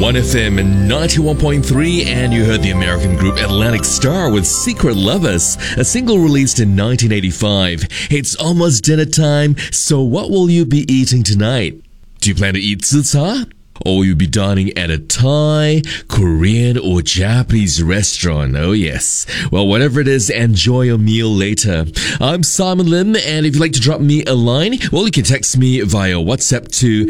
1FM 91.3, and you heard the American group Atlantic Star with Secret Lovers, a single released in 1985. It's almost dinner time, so what will you be eating tonight? Do you plan to eat zi cha? Or will you be dining at a Thai, Korean, or Japanese restaurant? Oh yes. Well, whatever it is, enjoy your meal later. I'm Simon Lim, and if you'd like to drop me a line, well, you can text me via WhatsApp to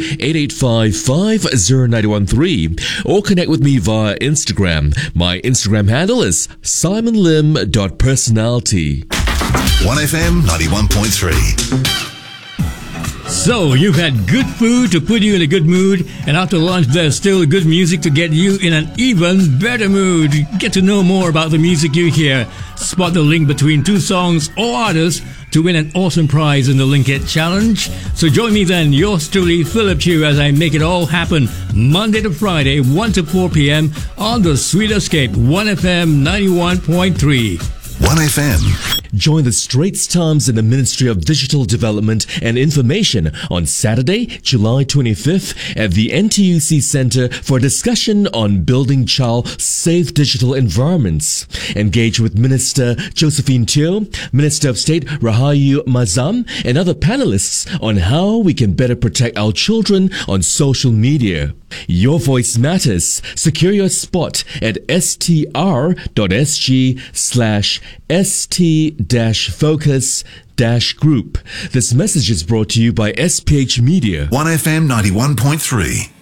885-50913 or connect with me via Instagram. My Instagram handle is simonlim.personality. 1FM 91.3. So, you've had good food to put you in a good mood, and after lunch there's still good music to get you in an even better mood. Get to know more about the music you hear. Spot the link between two songs or artists to win an awesome prize in the Link It Challenge. So join me then, yours truly, Philip Chu, as I make it all happen Monday to Friday, 1 to 4 p.m. on the Sweet Escape, 1FM 91.3. 1FM. Join the Straits Times and the Ministry of Digital Development and Information on Saturday, July 25th at the NTUC Center for a discussion on building child-safe digital environments. Engage with Minister Josephine Teo, Minister of State Rahayu Mazam, and other panelists on how we can better protect our children on social media. Your voice matters. Secure your spot at str.sg/st-focus-group. This message is brought to you by SPH Media. 1FM 91.3.